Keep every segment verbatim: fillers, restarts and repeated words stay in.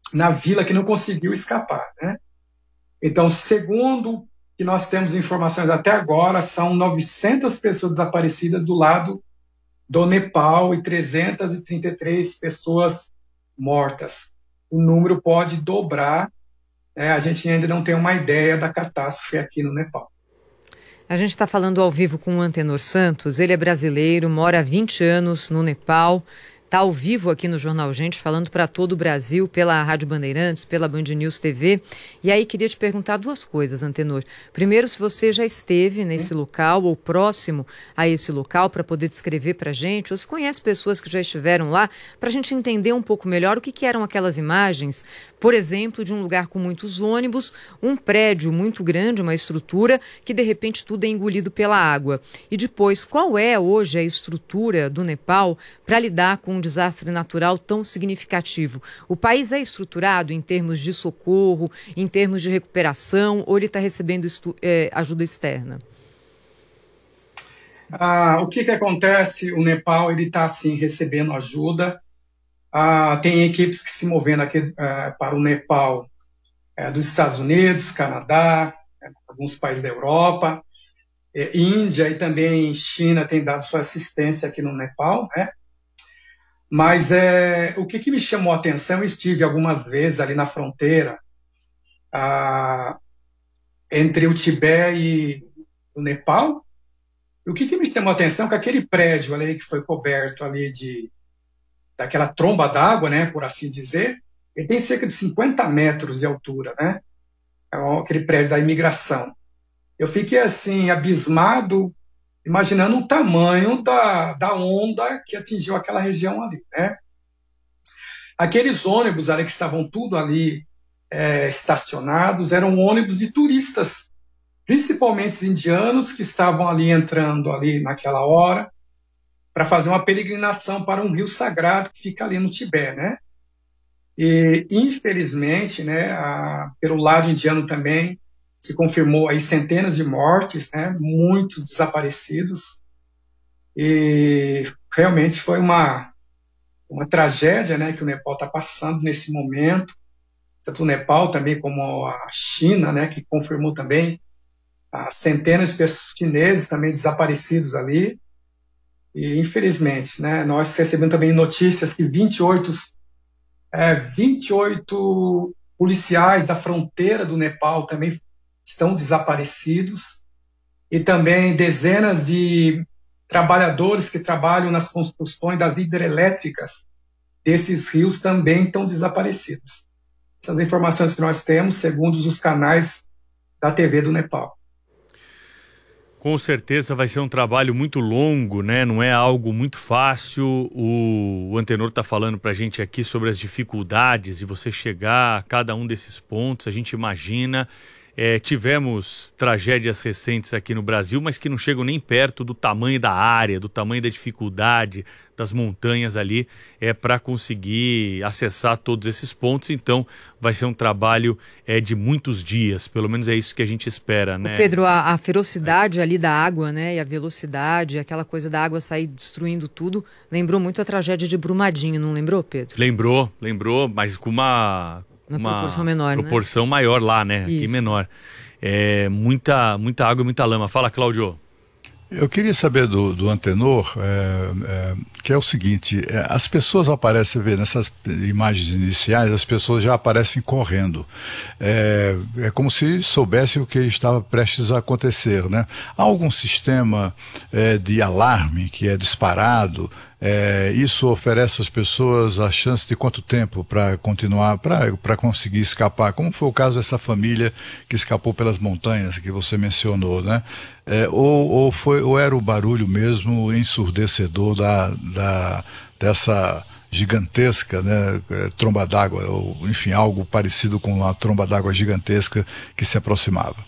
na vila que não conseguiu escapar, né? Então, segundo que nós temos informações até agora, são novecentas pessoas desaparecidas do lado do Nepal e trezentas e trinta e três pessoas mortas. O número pode dobrar, né? A gente ainda não tem uma ideia da catástrofe aqui no Nepal. A gente está falando ao vivo com o Antenor Santos. Ele é brasileiro, mora há vinte anos no Nepal. Está ao vivo aqui no Jornal Gente, falando para todo o Brasil, pela Rádio Bandeirantes, pela Band News T V. E aí queria te perguntar duas coisas, Antenor. Primeiro, se você já esteve nesse local ou próximo a esse local para poder descrever para a gente, ou se conhece pessoas que já estiveram lá, para a gente entender um pouco melhor o que, que eram aquelas imagens, por exemplo, de um lugar com muitos ônibus, um prédio muito grande, uma estrutura, que de repente tudo é engolido pela água. E depois, qual é hoje a estrutura do Nepal para lidar com um desastre natural tão significativo? O país é estruturado em termos de socorro, em termos de recuperação, ou ele está recebendo estu- é, ajuda externa? Ah, o que, que acontece? O Nepal ele está assim recebendo ajuda. Ah, tem equipes que se movendo aqui ah, para o Nepal, eh, dos Estados Unidos, Canadá, eh, alguns países da Europa, eh, Índia e também China tem dado sua assistência aqui no Nepal, né? Mas é, o que, que me chamou a atenção, eu estive algumas vezes ali na fronteira, ah, entre o Tibete e o Nepal. E o que, que me chamou a atenção é que aquele prédio ali que foi coberto ali de daquela tromba d'água, né, por assim dizer, ele tem cerca de cinquenta metros de altura, né? É aquele prédio da imigração. Eu fiquei assim abismado, imaginando o tamanho da, da onda que atingiu aquela região ali, né? Aqueles ônibus ali que estavam tudo ali é, estacionados eram ônibus de turistas, principalmente indianos que estavam ali entrando ali naquela hora para fazer uma peregrinação para um rio sagrado que fica ali no Tibete, né? E infelizmente, né, a, pelo lado indiano também se confirmou aí centenas de mortes, né, muitos desaparecidos, e realmente foi uma uma tragédia, né, que o Nepal está passando nesse momento, tanto o Nepal também como a China, né, que confirmou também as centenas de pessoas chineses também desaparecidos ali. E infelizmente, né, nós recebemos também notícias que vinte e oito, é, vinte e oito policiais da fronteira do Nepal também estão desaparecidos, e também dezenas de trabalhadores que trabalham nas construções das hidrelétricas desses rios também estão desaparecidos. Essas informações que nós temos, segundo os canais da T V do Nepal. Com certeza vai ser um trabalho muito longo, né? Não é algo muito fácil. O, o Antenor está falando para a gente aqui sobre as dificuldades de você chegar a cada um desses pontos. A gente imagina... É, tivemos tragédias recentes aqui no Brasil, mas que não chegam nem perto do tamanho da área, do tamanho da dificuldade das montanhas ali, é, para conseguir acessar todos esses pontos. Então vai ser um trabalho é, de muitos dias, pelo menos é isso que a gente espera, né? Ô Pedro, a, a ferocidade é. ali da água, né, e a velocidade, aquela coisa da água sair destruindo tudo, lembrou muito a tragédia de Brumadinho, não lembrou, Pedro? Lembrou, lembrou, mas com uma... Uma, uma proporção menor, proporção né? maior lá, né? Isso. Aqui menor. É, muita, muita água e muita lama. Fala, Cláudio. Eu queria saber do, do Antenor, é, é, que é o seguinte, é, as pessoas aparecem, vê, nessas imagens iniciais, as pessoas já aparecem correndo. É, é como se soubesse o que estava prestes a acontecer, né? Há algum sistema é, de alarme que é disparado? É, isso oferece às pessoas a chance de quanto tempo para continuar, para conseguir escapar? Como foi o caso dessa família que escapou pelas montanhas que você mencionou, né? É, ou, ou, foi, ou era o barulho mesmo ensurdecedor da, da, dessa gigantesca, né, tromba d'água, ou enfim, algo parecido com uma tromba d'água gigantesca que se aproximava?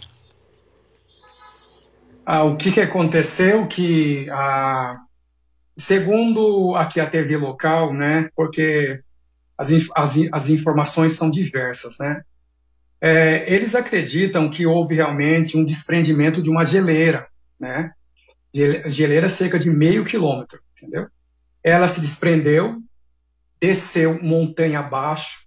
Ah, o que, que aconteceu que a segundo aqui a T V local, né, porque as, as, as informações são diversas, né, é, eles acreditam que houve realmente um desprendimento de uma geleira, né, geleira cerca de meio quilômetro, entendeu? Ela se desprendeu, desceu montanha abaixo,